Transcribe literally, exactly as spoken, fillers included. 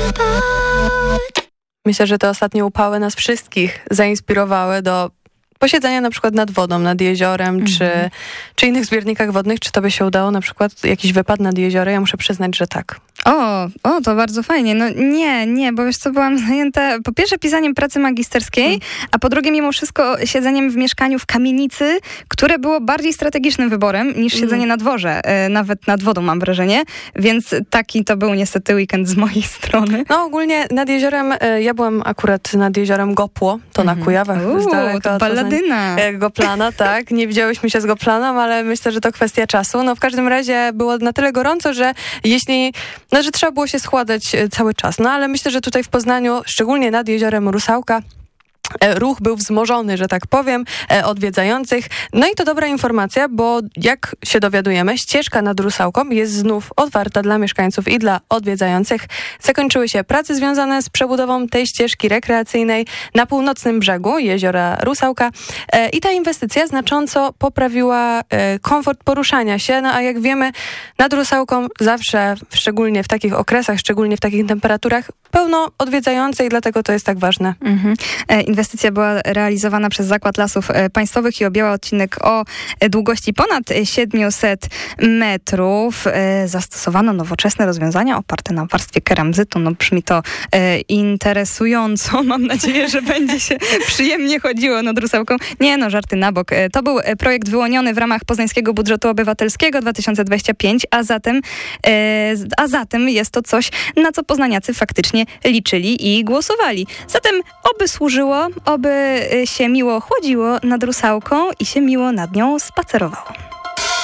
Myślę, że te ostatnie upały nas wszystkich zainspirowały do posiedzenia na przykład nad wodą, nad jeziorem, mm. czy, czy innych zbiornikach wodnych. Czy to by się udało? Na przykład jakiś wypad nad jezioro? Ja muszę przyznać, że tak. O, o, to bardzo fajnie. No nie, nie, bo wiesz co, byłam zajęta po pierwsze pisaniem pracy magisterskiej, mm. a po drugie mimo wszystko siedzeniem w mieszkaniu w kamienicy, które było bardziej strategicznym wyborem niż siedzenie mm. na dworze. E, nawet nad wodą mam wrażenie, więc taki to był niestety weekend z mojej strony. No ogólnie nad jeziorem, e, ja byłam akurat nad jeziorem Gopło, to mm. na Kujawach. Uuu, z daleka, to balladyna. To Goplana, tak. Nie widziałyśmy się z Goplaną, ale myślę, że to kwestia czasu. No w każdym razie było na tyle gorąco, że jeśli No, że trzeba było się schładzać cały czas. No, ale myślę, że tutaj w Poznaniu, szczególnie nad jeziorem Rusałka, ruch był wzmożony, że tak powiem, odwiedzających. No i to dobra informacja, bo jak się dowiadujemy, ścieżka nad Rusałką jest znów otwarta dla mieszkańców i dla odwiedzających. Zakończyły się prace związane z przebudową tej ścieżki rekreacyjnej na północnym brzegu jeziora Rusałka i ta inwestycja znacząco poprawiła komfort poruszania się, no a jak wiemy, nad Rusałką zawsze, szczególnie w takich okresach, szczególnie w takich temperaturach, pełno odwiedzających, dlatego to jest tak ważne. Mhm. Inwestycja była realizowana przez Zakład Lasów Państwowych i objęła odcinek o długości ponad siedemset metrów. Zastosowano nowoczesne rozwiązania oparte na warstwie keramzytu. No brzmi to interesująco. Mam nadzieję, że będzie się przyjemnie chodziło nad Rusałką. Nie no, żarty na bok. To był projekt wyłoniony w ramach Poznańskiego Budżetu Obywatelskiego dwa tysiące dwudziestego piątego, a zatem, a zatem jest to coś, na co poznaniacy faktycznie liczyli i głosowali. Zatem oby służyło, oby się miło chłodziło nad Rusałką i się miło nad nią spacerowało.